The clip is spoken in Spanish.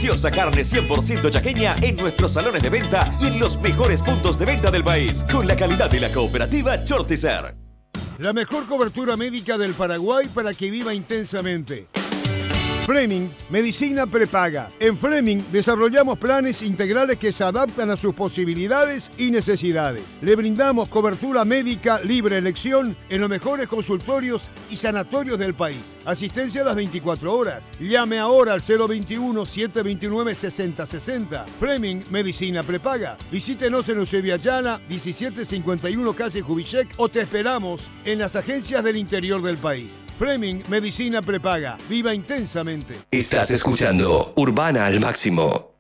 deliciosa carne 100% chaqueña en nuestros salones de venta y en los mejores puntos de venta del país, con la calidad de la cooperativa Chortizer. La mejor cobertura médica del Paraguay para que viva intensamente. Fleming, medicina prepaga. En Fleming desarrollamos planes integrales que se adaptan a sus posibilidades y necesidades. Le brindamos cobertura médica libre elección en los mejores consultorios y sanatorios del país. Asistencia a las 24 horas. Llame ahora al 021-729-6060. Fleming, medicina prepaga. Visítenos en Eusebio Ayala, 1751 calle Jubichek, o te esperamos en las agencias del interior del país. Fleming, medicina prepaga. Viva intensamente. Estás escuchando Urbana al Máximo.